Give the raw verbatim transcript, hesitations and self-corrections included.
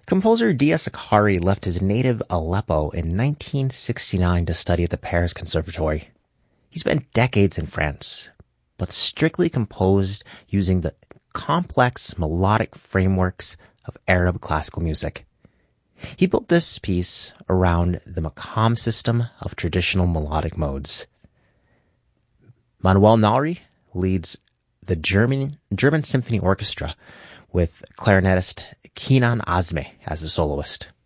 Composer Dias Akari left his native Aleppo in nineteen sixty-nine to study at the Paris Conservatory. He spent decades in France, but strictly composed using the complex melodic frameworks of Arab classical music. He built this piece around the maqam system of traditional melodic modes. Manuel Nauri leads the German German Symphony Orchestra with clarinetist Kenan Azmi as a soloist.